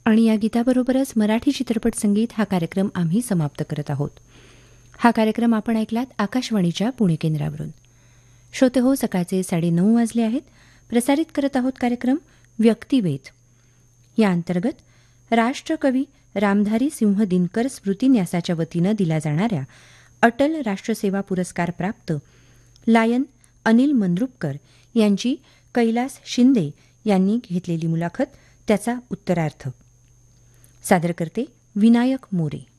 आणि या गीताबरोबरच मराठी चित्रपट संगीत हा कार्यक्रम आम्ही समाप्त करत आहोत. हा कार्यक्रम आपण ऐकलात आकाशवाणीच्या पुणे केंद्रावरून. श्रोते हो, सकाळचे 9:30 वाजले आहेत. प्रसारित करत आहोत कार्यक्रम व्यक्तिवेध. या अंतर्गत राष्ट्रकवी रामधारी सिंह दिनकर स्मृती न्यासाच्या वतीनं दिला जाणाऱ्या अटल राष्ट्रसेवा पुरस्कार प्राप्त लायन अनिल मंद्रुपकर यांची कैलास शिंदे यांनी घेतलेली मुलाखत, त्याचा उत्तरार्थ. सादर करते विनायक मोरे.